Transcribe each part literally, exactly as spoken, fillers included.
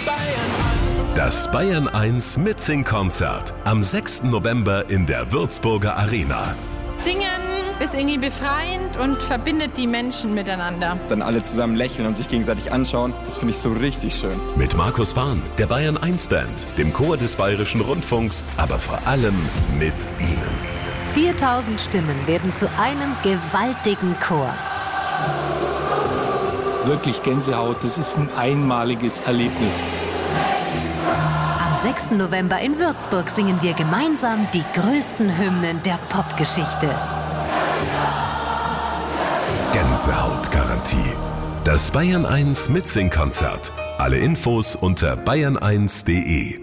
Das Bayern eins Mitsing-Konzert am sechsten November in der Würzburger Arena. Singen ist irgendwie befreiend und verbindet die Menschen miteinander. Dann alle zusammen lächeln und sich gegenseitig anschauen, das finde ich so richtig schön. Mit Markus Fahn, der Bayern eins Band, dem Chor des Bayerischen Rundfunks, aber vor allem mit Ihnen. viertausend Stimmen werden zu einem gewaltigen Chor. Wirklich Gänsehaut, das ist ein einmaliges Erlebnis. Am sechsten November in Würzburg singen wir gemeinsam die größten Hymnen der Popgeschichte. Gänsehautgarantie. Das Bayern eins Mitsing-Konzert. Alle Infos unter bayern eins punkt de.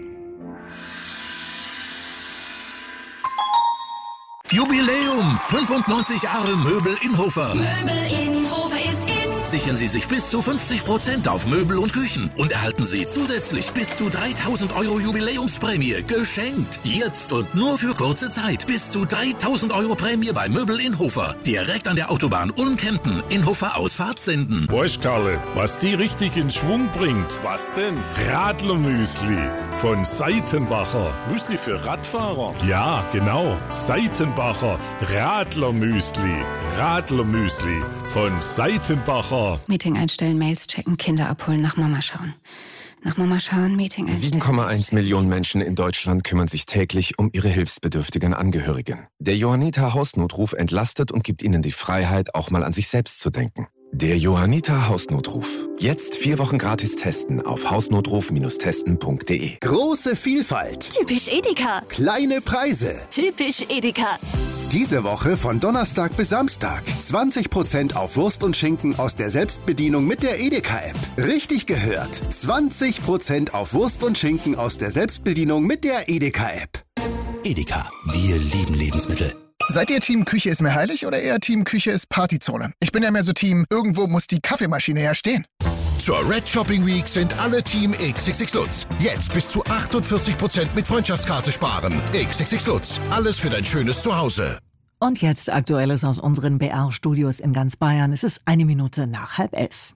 Jubiläum! fünfundneunzig Jahre Möbel Inhofer. Möbel Inhofer ist in. Sichern Sie sich bis zu fünfzig Prozent auf Möbel und Küchen und erhalten Sie zusätzlich bis zu dreitausend Euro Jubiläumsprämie geschenkt. Jetzt und nur für kurze Zeit. Bis zu dreitausend Euro Prämie bei Möbel Inhofer. Direkt an der Autobahn Ulm-Kempten. Inhofer Ausfahrt senden. Weißt, Karle, was die richtig in Schwung bringt? Was denn? Radlermüsli von Seitenbacher. Müsli für Radfahrer? Ja, genau. Seitenbacher Radlermüsli. Radlermüsli von Seitenbacher. Meeting einstellen, Mails checken, Kinder abholen, nach Mama schauen. Nach Mama schauen, Meeting einstellen. sieben Komma eins Millionen Menschen in Deutschland kümmern sich täglich um ihre hilfsbedürftigen Angehörigen. Der Johanniter Hausnotruf entlastet und gibt ihnen die Freiheit, auch mal an sich selbst zu denken. Der Johanniter Hausnotruf. Jetzt vier Wochen gratis testen auf hausnotruf testen punkt de. Große Vielfalt. Typisch Edeka. Kleine Preise. Typisch Edeka. Diese Woche von Donnerstag bis Samstag. zwanzig Prozent auf Wurst und Schinken aus der Selbstbedienung mit der Edeka-App. Richtig gehört. zwanzig Prozent auf Wurst und Schinken aus der Selbstbedienung mit der Edeka-App. Edeka, wir lieben Lebensmittel. Seid ihr Team Küche ist mir heilig oder eher Team Küche ist Partyzone? Ich bin ja mehr so Team, irgendwo muss die Kaffeemaschine ja stehen. Zur Red Shopping Week sind alle Team X X X Lutz. Jetzt bis zu achtundvierzig Prozent mit Freundschaftskarte sparen. X X X Lutz. Alles für dein schönes Zuhause. Und jetzt Aktuelles aus unseren B R-Studios in ganz Bayern. Es ist eine Minute nach halb elf.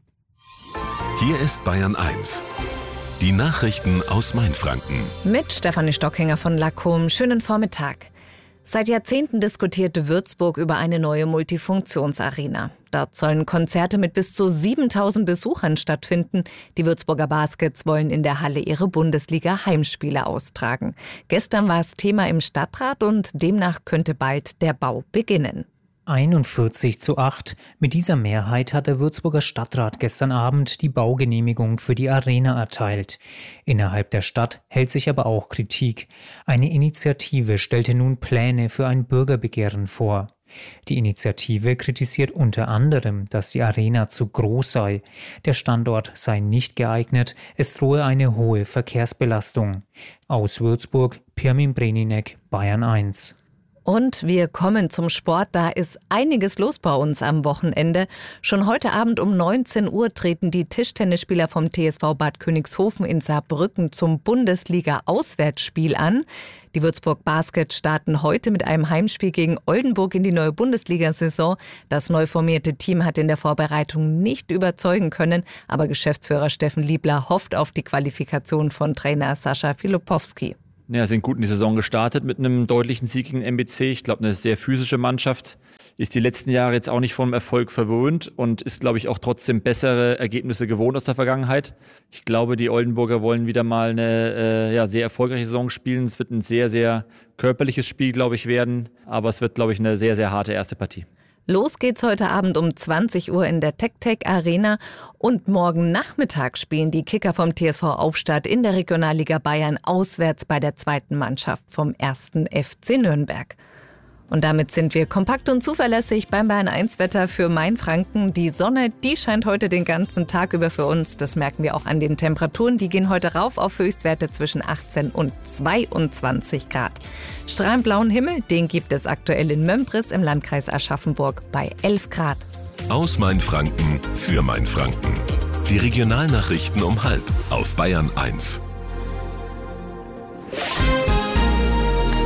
Hier ist Bayern eins. Die Nachrichten aus Mainfranken. Mit Stefanie Stockinger von Lackum. Schönen Vormittag. Seit Jahrzehnten diskutierte Würzburg über eine neue Multifunktionsarena. Dort sollen Konzerte mit bis zu siebentausend Besuchern stattfinden. Die Würzburger Baskets wollen in der Halle ihre Bundesliga-Heimspiele austragen. Gestern war es Thema im Stadtrat und demnach könnte bald der Bau beginnen. einundvierzig zu acht. Mit dieser Mehrheit hat der Würzburger Stadtrat gestern Abend die Baugenehmigung für die Arena erteilt. Innerhalb der Stadt hält sich aber auch Kritik. Eine Initiative stellte nun Pläne für ein Bürgerbegehren vor. Die Initiative kritisiert unter anderem, dass die Arena zu groß sei. Der Standort sei nicht geeignet, es drohe eine hohe Verkehrsbelastung. Aus Würzburg, Pirmin Breninek, Bayern eins. Und wir kommen zum Sport. Da ist einiges los bei uns am Wochenende. Schon heute Abend um neunzehn Uhr treten die Tischtennisspieler vom T S V Bad Königshofen in Saarbrücken zum Bundesliga-Auswärtsspiel an. Die Würzburg Baskets starten heute mit einem Heimspiel gegen Oldenburg in die neue Bundesliga-Saison. Das neu formierte Team hat in der Vorbereitung nicht überzeugen können, aber Geschäftsführer Steffen Liebler hofft auf die Qualifikation von Trainer Sascha Filipowski. Ja, sind gut in die Saison gestartet mit einem deutlichen Sieg gegen M B C. Ich glaube, eine sehr physische Mannschaft. Ist die letzten Jahre jetzt auch nicht vom Erfolg verwöhnt und ist, glaube ich, auch trotzdem bessere Ergebnisse gewohnt aus der Vergangenheit. Ich glaube, die Oldenburger wollen wieder mal eine äh, ja, sehr erfolgreiche Saison spielen. Es wird ein sehr, sehr körperliches Spiel, glaube ich, werden. Aber es wird, glaube ich, eine sehr, sehr harte erste Partie. Los geht's heute Abend um zwanzig Uhr in der TecTec Arena und morgen Nachmittag spielen die Kicker vom T S V Aufstadt in der Regionalliga Bayern auswärts bei der zweiten Mannschaft vom ersten F C Nürnberg. Und damit sind wir kompakt und zuverlässig beim Bayern eins Wetter für Mainfranken. Die Sonne, die scheint heute den ganzen Tag über für uns. Das merken wir auch an den Temperaturen. Die gehen heute rauf auf Höchstwerte zwischen achtzehn und zweiundzwanzig Grad. Strahlend blauen Himmel, den gibt es aktuell in Mömbris im Landkreis Aschaffenburg bei elf Grad. Aus Mainfranken für Mainfranken. Die Regionalnachrichten um halb auf Bayern eins.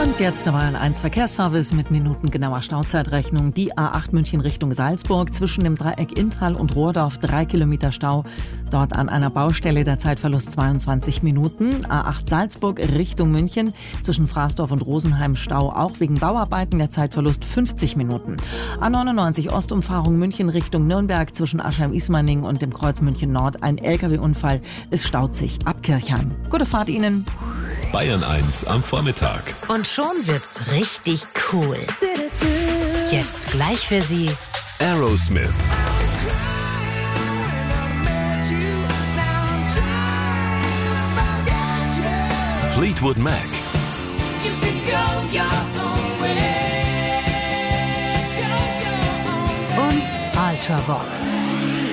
Und jetzt der Bayern eins Verkehrsservice mit minutengenauer Stauzeitrechnung. Die A acht München Richtung Salzburg zwischen dem Dreieck Inntal und Rohrdorf drei Kilometer Stau. Dort an einer Baustelle der Zeitverlust zweiundzwanzig Minuten. A acht Salzburg Richtung München zwischen Fraßdorf und Rosenheim Stau auch wegen Bauarbeiten, der Zeitverlust fünfzig Minuten. A neunundneunzig Ostumfahrung München Richtung Nürnberg zwischen Aschheim-Ismaning und dem Kreuz München Nord ein L K W-Unfall. Es staut sich ab Kirchheim. Gute Fahrt Ihnen. Bayern eins am Vormittag. Und schon wird's richtig cool. Jetzt gleich für Sie Aerosmith. Fleetwood Mac. Und Ultravox.